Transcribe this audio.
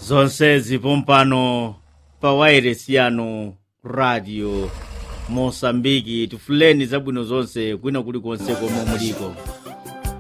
zonsezi pompano pa wireless yanu radio Mosambiki tifuleni zabwino zonse kwina kulikonse komwe muliko.